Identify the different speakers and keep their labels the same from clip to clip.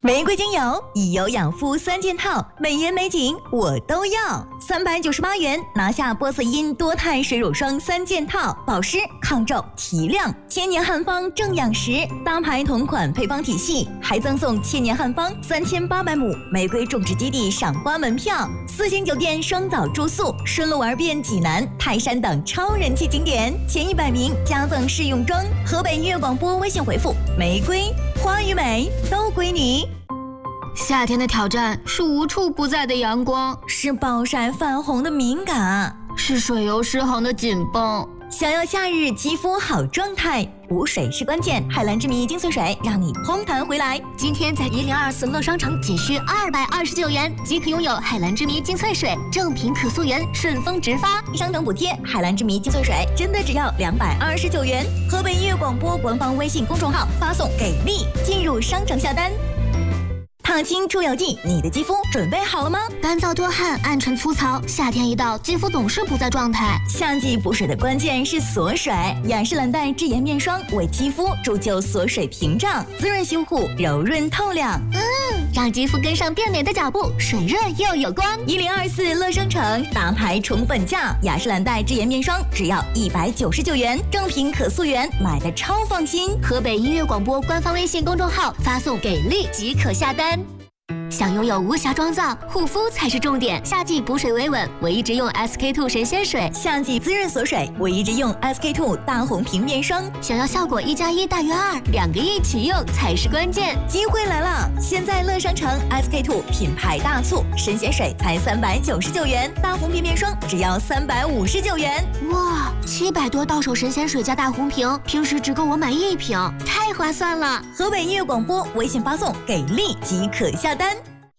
Speaker 1: 玫瑰精油以油养肤3件套，美颜美景我都要。398元拿下波色因多肽水乳霜3件套，保湿、抗皱、提亮，千年汉方正养食，大牌同款配方体系，还赠送千年汉方3800亩玫瑰种植基地赏花门票，4星酒店双早住宿，顺路玩遍济南、泰山等超人气景点，前100名加赠试用装。河北音乐广播微信回复玫瑰，花与美都归你。
Speaker 2: 夏天的挑战是无处不在的阳光，
Speaker 1: 是暴晒泛红的敏感，
Speaker 2: 是水油失衡的紧绷。
Speaker 1: 想要夏日肌肤好状态，补水是关键。海蓝之谜精粹水让你嘭弹回来。
Speaker 3: 今天在1024乐商城仅需229元即可拥有海蓝之谜精粹水，正品可溯源，顺丰直发，
Speaker 1: 商等补贴。海蓝之谜精粹水真的只要229元。河北音乐广播官方微信公众号发送给力，进入商城下单。烫青出油剂，你的肌肤准备好了吗？
Speaker 3: 干燥多汗、暗沉粗糙，夏天一到，肌肤总是不在状态。
Speaker 1: 夏季补水的关键是锁水，雅诗兰黛智颜面霜为肌肤铸就锁水屏障，滋润修护，柔润透亮。
Speaker 3: 让肌肤跟上变美的脚步，水润又有光。
Speaker 1: 1024乐商城大牌宠粉价，雅诗兰黛智颜面霜只要199元，正品可溯源，买的超放心。
Speaker 3: 河北音乐广播官方微信公众号发送给力即可下单。想拥有无瑕妆造，护肤才是重点。夏季补水维稳，我一直用 SK2 神仙水；
Speaker 1: 夏季滋润锁水，我一直用 SK2 大红瓶面霜。
Speaker 3: 想要效果1+1大于2，2个一起用才是关键。
Speaker 1: 机会来了！现在乐商城 SK2 品牌大促，神仙水才399元，大红瓶面霜只要359元。
Speaker 3: 哇，700多到手神仙水加大红瓶，平时只够我买1瓶，太划算了！
Speaker 1: 河北音乐广播微信发送给力即可下单。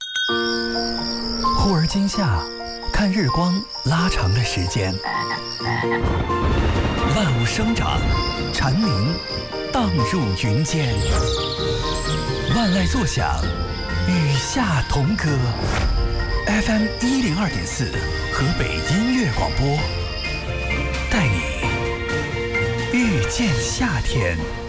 Speaker 4: 忽而今夏，看日光拉长了时间，万物生长，蝉鸣荡入云间，万籁作响，与夏同歌。FM 102.4，河北音乐广播，带你遇见夏天。